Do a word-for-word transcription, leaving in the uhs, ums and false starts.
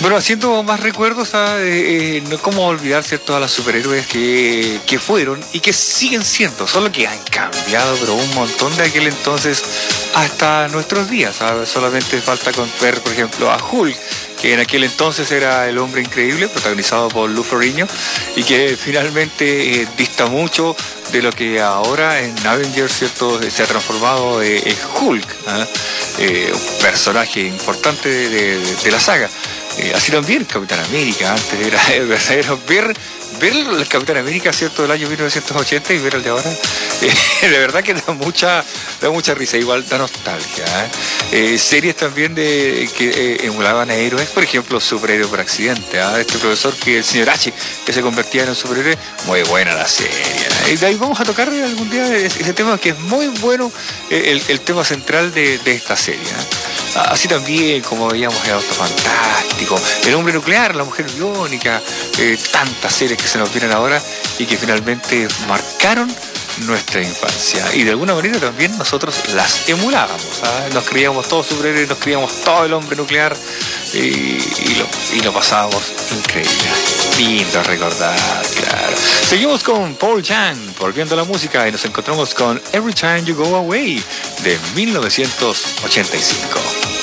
Bueno, haciendo más recuerdos, ¿sabes? Eh, eh, no cómo olvidar, ¿cierto?, a los superhéroes que, que fueron y que siguen siendo, solo que han cambiado, pero un montón de aquel entonces hasta nuestros días, ¿sabes? Solamente falta con ver, por ejemplo, a Hulk, que en aquel entonces era el hombre increíble, protagonizado por Lou Ferrigno, y que finalmente eh, dista mucho de lo que ahora en Avengers, ¿cierto?, se ha transformado eh, en Hulk, ¿eh? Eh, un personaje importante de, de, de la saga. Eh, así también Capitán América, antes era el verdadero ver, ver el Capitán América, ¿cierto?, del año mil novecientos ochenta y ver el de ahora, eh, de verdad que da mucha, da mucha risa, igual da nostalgia. ¿eh? Eh, series también de que eh, emulaban a héroes, por ejemplo, Superhéroe por accidente, ¿eh? este profesor que el señor H, que se convertía en un superhéroe, muy buena la serie. ¿eh? Y de ahí vamos a tocar algún día ese, ese tema que es muy bueno, eh, el, el tema central de, de esta serie. ¿eh? Así también, como veíamos el Auto Fantástico, el Hombre Nuclear, la Mujer Biónica, eh, tantas series que se nos vienen ahora y que finalmente marcaron nuestra infancia. Y de alguna manera también nosotros las emulábamos. ¿sabes? Nos creíamos todos superhéroes, nos creíamos todo el Hombre Nuclear y, y, lo, y lo pasábamos increíble. Lindo recordar, claro. Seguimos con Paul Young, volviendo a la música, y nos encontramos con Every Time You Go Away de mil novecientos ochenta y cinco.